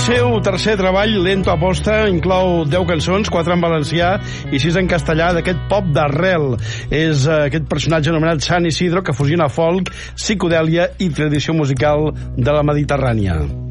seu tercer treball, Lento Aposta, inclou 10 cançons, 4 en valencià i 6 en castellà, d'aquest pop d'arrel. És aquest personatge anomenat San Isidro que fusiona folk, psicodèlia i tradició musical de la Mediterrània.